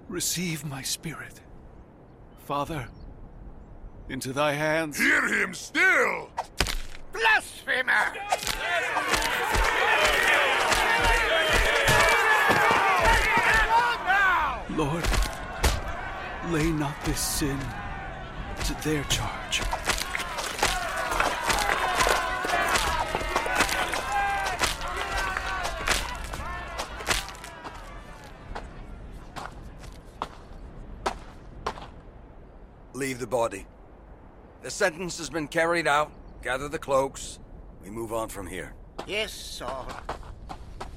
receive my spirit. Father, into thy hands. Hear him still! Blasphemer! Lord, lay not this sin to their charge. Leave the body. The sentence has been carried out. Gather the cloaks. We move on from here. Yes, sir.